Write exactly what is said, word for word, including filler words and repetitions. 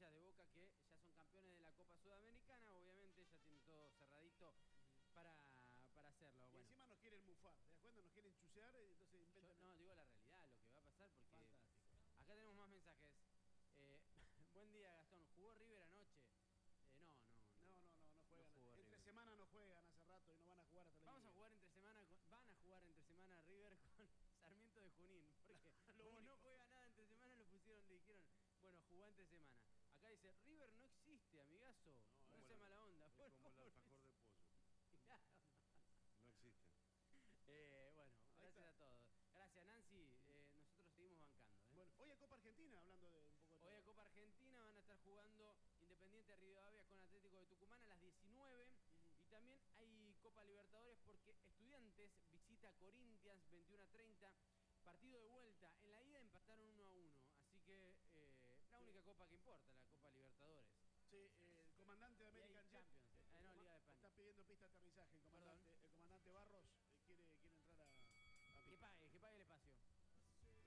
hinchas de Boca que ya son campeones de la Copa Sudamericana, obviamente ya tienen todo cerradito para, para hacerlo. Y bueno. encima nos quieren mufar, ¿te das cuenta? Nos quieren chusear, entonces inventan... Yo no, digo la realidad, lo que va a pasar, porque Fantástico. acá tenemos más mensajes. Eh, buen día, Gastón. ¿Jugó River anoche? Eh, no, no, No, no, no, no juegan. No entre River. semana no juegan hace rato y no van a jugar hasta el año Vamos que a viene. jugar entre semana, con, van a jugar entre semana River con Sarmiento de Junín, porque como no juega nada entre semana, lo pusieron, le dijeron, bueno, jugá entre semana. Acá dice, River no existe, amigazo, no, no sea mala onda. Es como el alfajor de pollo. Claro. No existe. Eh, bueno, gracias a todos. Gracias, Nancy. Eh, nosotros seguimos bancando. ¿eh? Bueno, hoy a Copa Argentina, hablando de un poco de... Hoy a Copa Argentina van a estar jugando Independiente Rivadavia con Atlético de Tucumán a las diecinueve. Uh-huh. Y también hay Copa Libertadores porque Estudiantes visita a Corinthians veintiuno a treinta. Partido de vuelta. En la ida empataron uno a uno. Así que eh, la única copa que importa.